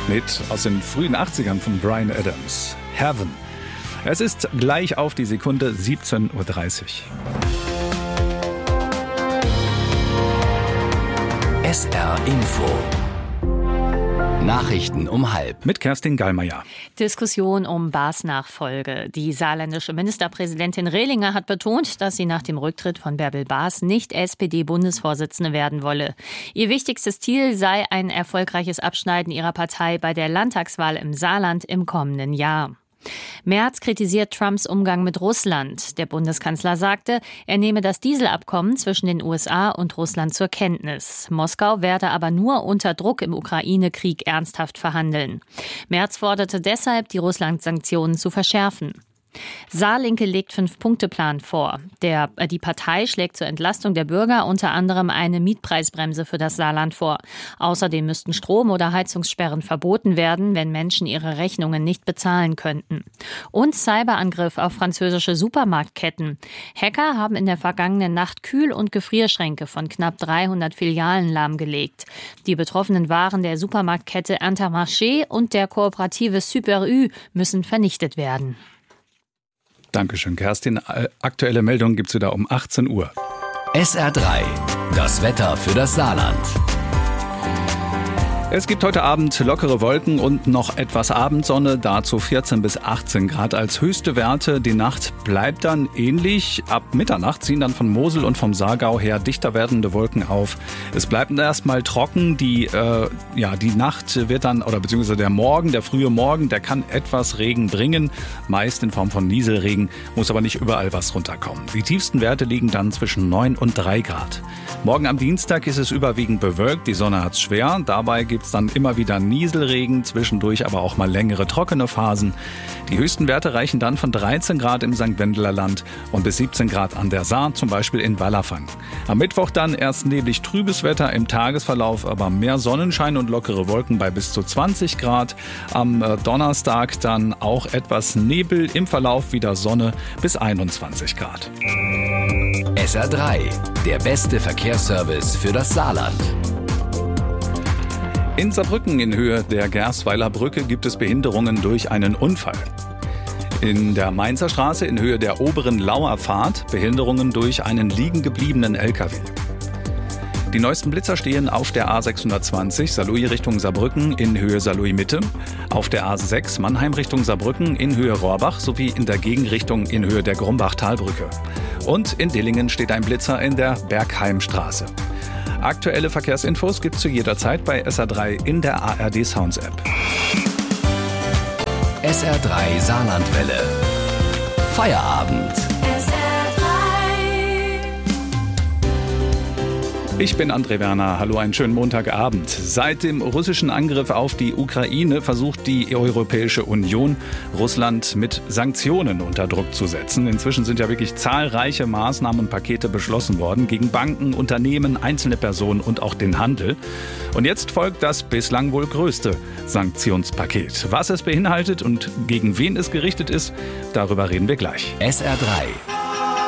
mit aus den frühen 80ern von Bryan Adams. Heaven. Es ist gleich auf die Sekunde 17:30 Uhr. SR Info. Nachrichten um 12:30. Mit Kerstin Gallmeier. Diskussion um Baas-Nachfolge. Die saarländische Ministerpräsidentin Rehlinger hat betont, dass sie nach dem Rücktritt von Bärbel Baas nicht SPD-Bundesvorsitzende werden wolle. Ihr wichtigstes Ziel sei ein erfolgreiches Abschneiden ihrer Partei bei der Landtagswahl im Saarland im kommenden Jahr. Merz kritisiert Trumps Umgang mit Russland. Der Bundeskanzler sagte, er nehme das Dieselabkommen zwischen den USA und Russland zur Kenntnis. Moskau werde aber nur unter Druck im Ukraine-Krieg ernsthaft verhandeln. Merz forderte deshalb, die Russland-Sanktionen zu verschärfen. Saarlinke legt 5-Punkte-Plan vor. Die Partei schlägt zur Entlastung der Bürger unter anderem eine Mietpreisbremse für das Saarland vor. Außerdem müssten Strom- oder Heizungssperren verboten werden, wenn Menschen ihre Rechnungen nicht bezahlen könnten. Und Cyberangriff auf französische Supermarktketten. Hacker haben in der vergangenen Nacht Kühl- und Gefrierschränke von knapp 300 Filialen lahmgelegt. Die betroffenen Waren der Supermarktkette Intermarché und der Kooperative Super U müssen vernichtet werden. Dankeschön, Kerstin. Aktuelle Meldungen gibt es wieder um 18 Uhr. SR3. Das Wetter für das Saarland. Es gibt heute Abend lockere Wolken und noch etwas Abendsonne, dazu 14 bis 18 Grad als höchste Werte. Die Nacht bleibt dann ähnlich. Ab Mitternacht ziehen dann von Mosel und vom Saargau her dichter werdende Wolken auf. Es bleibt erstmal trocken. Die Nacht wird dann, oder beziehungsweise der frühe Morgen, der kann etwas Regen bringen. Meist in Form von Nieselregen, muss aber nicht überall was runterkommen. Die tiefsten Werte liegen dann zwischen 9 und 3 Grad. Morgen am Dienstag ist es überwiegend bewölkt. Die Sonne hat's schwer. Dabei gibt es dann immer wieder Nieselregen, zwischendurch aber auch mal längere trockene Phasen. Die höchsten Werte reichen dann von 13 Grad im St. Wendler Land und bis 17 Grad an der Saar, zum Beispiel in Wallerfang. Am Mittwoch dann erst neblig trübes Wetter im Tagesverlauf, aber mehr Sonnenschein und lockere Wolken bei bis zu 20 Grad. Am Donnerstag dann auch etwas Nebel, im Verlauf wieder Sonne bis 21 Grad. SR3, der beste Verkehrsservice für das Saarland. In Saarbrücken in Höhe der Gersweiler Brücke gibt es Behinderungen durch einen Unfall. In der Mainzer Straße in Höhe der oberen Lauer Fahrt Behinderungen durch einen liegen gebliebenen LKW. Die neuesten Blitzer stehen auf der A620 Saarlouis Richtung Saarbrücken in Höhe Saarlouis Mitte, auf der A6 Mannheim Richtung Saarbrücken in Höhe Rohrbach sowie in der Gegenrichtung in Höhe der Grumbach-Talbrücke. Und in Dillingen steht ein Blitzer in der Bergheimstraße. Aktuelle Verkehrsinfos gibt's zu jeder Zeit bei SR3 in der ARD Sounds App. SR3 Saarlandwelle. Feierabend. Ich bin André Werner. Hallo, einen schönen Montagabend. Seit dem russischen Angriff auf die Ukraine versucht die Europäische Union, Russland mit Sanktionen unter Druck zu setzen. Inzwischen sind ja wirklich zahlreiche Maßnahmen und Pakete beschlossen worden gegen Banken, Unternehmen, einzelne Personen und auch den Handel. Und jetzt folgt das bislang wohl größte Sanktionspaket. Was es beinhaltet und gegen wen es gerichtet ist, darüber reden wir gleich. SR3.